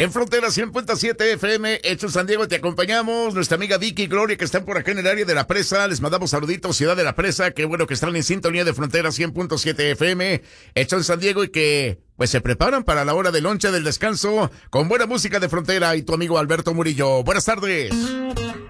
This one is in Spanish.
En Frontera 100.7 FM, hecho San Diego, te acompañamos. Nuestra amiga Vicky y Gloria, que están por acá en el área de La Presa. Les mandamos saluditos, Ciudad de La Presa. Qué bueno que están en sintonía de Frontera 100.7 FM, hecho en San Diego, y que pues se preparan para la hora de lonche del descanso con buena música de Frontera y tu amigo Alberto Murillo. Buenas tardes.